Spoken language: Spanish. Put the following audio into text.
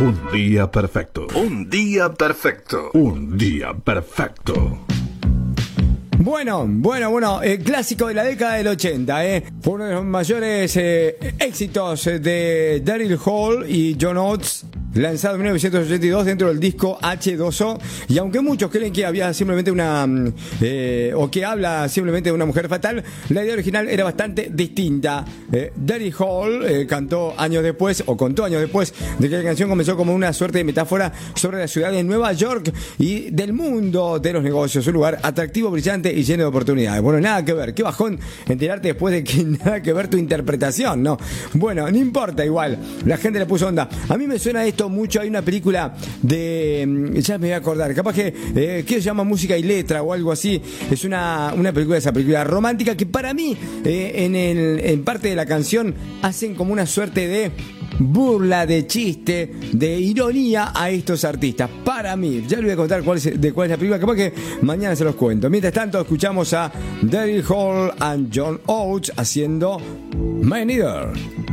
Un día perfecto. Un día perfecto. Un día perfecto. Bueno, clásico de la década del 80, fue uno de los mayores éxitos de Daryl Hall y John Oates, lanzado en 1982 dentro del disco H2O, y aunque muchos creen que había simplemente o que habla simplemente de una mujer fatal, la idea original era bastante distinta. Daryl Hall contó años después de que la canción comenzó como una suerte de metáfora sobre la ciudad de Nueva York y del mundo de los negocios, un lugar atractivo, brillante y lleno de oportunidades. Bueno, nada que ver, qué bajón enterarte después de que nada que ver tu interpretación, ¿no? Bueno, no importa, igual, la gente le puso onda. A mí me suena esto mucho, hay una película de, ya me voy a acordar, capaz que se llama Música y Letra o algo así, es una película, esa película romántica que para mí, en parte de la canción, hacen como una suerte de burla, de chiste, de ironía a estos artistas. Para mí, ya les voy a contar de cuál es la película, capaz que mañana se los cuento. Mientras tanto, escuchamos a Daryl Hall and John Oates haciendo Man Eater.